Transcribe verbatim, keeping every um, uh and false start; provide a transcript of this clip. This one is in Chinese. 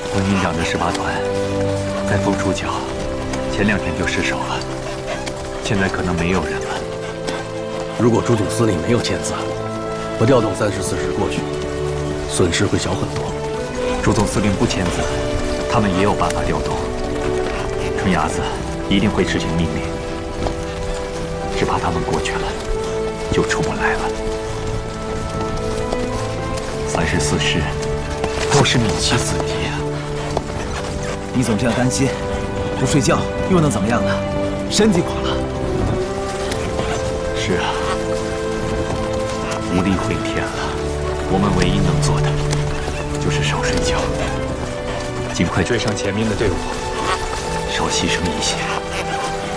温营长的十八团在凤雏角前两天就失守了，现在可能没有人了。 如果朱总司令没有签字，我调动三十四师过去，损失会小很多。 朱总司令不签字，他们也有办法调动。春伢子一定会执行命令，只怕他们过去了，就出不来了。三十四师都是你妻子弟呀！ 你总这样担心，不睡觉又能怎么样呢？身体垮了。 是啊，无力回天了。我们唯一能做的就是少睡觉，尽快追上前面的队伍，少牺牲一些。